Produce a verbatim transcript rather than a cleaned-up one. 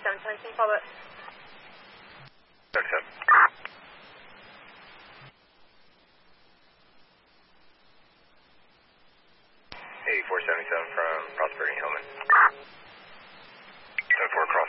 seven, can you follow it? seventy-seven. Hey, four seventy-seven from Prosperity Hillman. seven four, cross